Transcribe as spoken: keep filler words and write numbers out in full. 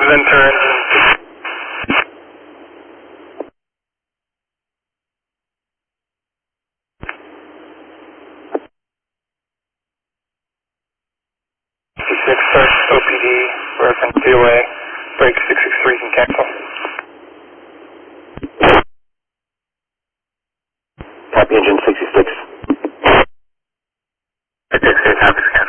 Venter engine. six start O P D, reference D O A, break six six three can cancel. Copy engine sixty-six. six six three, copy,